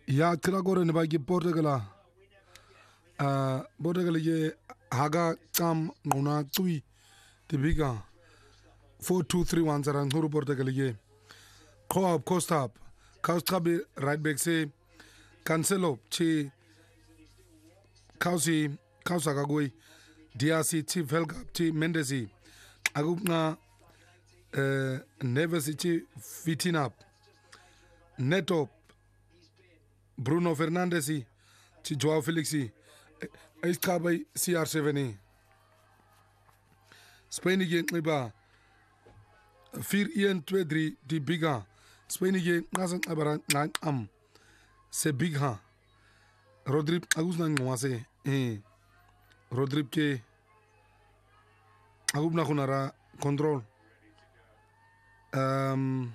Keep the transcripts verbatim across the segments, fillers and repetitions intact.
Ya kira gore ne ba ki Portugal ah Portugal ye haga kam ngona tui tibiga four two three one zara nguru Portugal ye co-op costa costa be right back say Cancelo chi Kausi Kausa kagoi D R C chi Velga chi Mendesi agupna eh Neves chi Vitinap Neto Bruno Fernandes chi Joao Felix is kabay C R seven Spain ge nxiba four one two three di biga Spain ge ngasan abara ngam se bigha Rodri agusna ngwase eh Rodri ke agubna khunara control um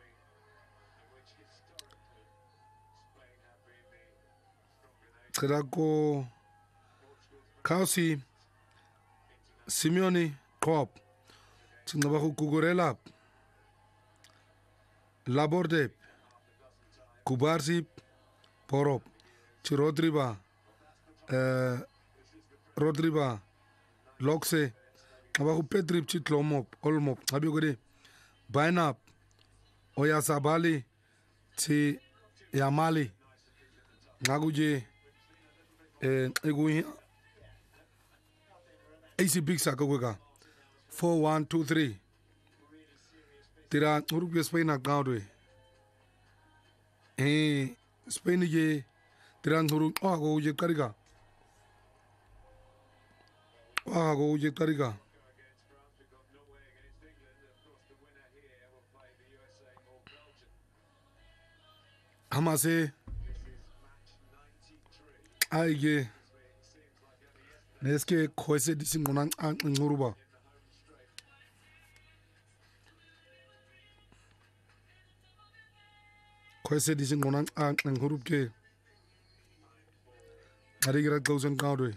Trako Kausi Simeone Kop Tinabahu Kugurela Laborde Kubarsi Porop Chirodriba uh, Rodriba Lokse Abahu Pedrip Chitlomop Olmop Abugode Bainap Oyasabali Ti Yamali Naguje Eguin A C Big Sakawega four one two three Tira Uruguay Spain Agnaudwe Eh Spain ye Tiran Huru Oago Ye Kariga Oago Ye Kariga Hamase Aige Neske Kwese Disingonan Nguruba Kwese Disingonan Ngurubke Arigra goes and Gaudwe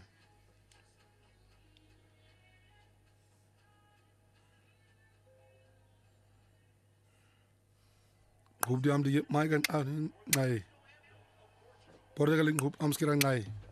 Hoop the Amdi Mike and Nai Portugal Hoop Amskirangai.